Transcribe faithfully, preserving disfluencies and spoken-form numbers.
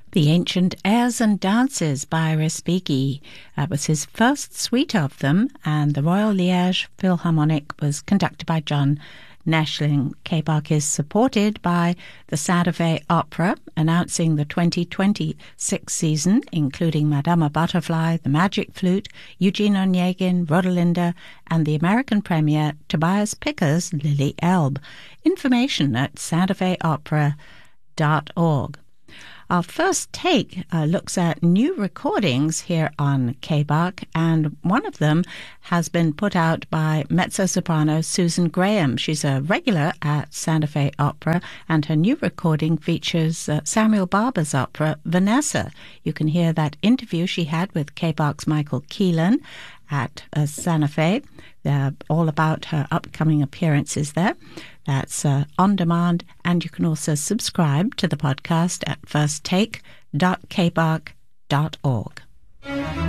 The Ancient Airs and Dances by Respighi. That was his first suite of them, and the Royal Liège Philharmonic was conducted by John Neschling. K B A C is supported by the Santa Fe Opera, announcing the twenty twenty-six season, including Madama Butterfly, The Magic Flute, Eugene Onegin, Rodelinda, and the American premiere, Tobias Picker's Lily Elbe. Information at santa fe opera dot org. Our first take uh, looks at new recordings here on K B A C, and one of them has been put out by mezzo-soprano Susan Graham. She's a regular at Santa Fe Opera, and her new recording features uh, Samuel Barber's opera, Vanessa. You can hear that interview she had with K B A C's Michael Keelan at uh, Santa Fe. They're all about her upcoming appearances there. That's uh, on demand, and you can also subscribe to the podcast at first take dot k b a c dot org.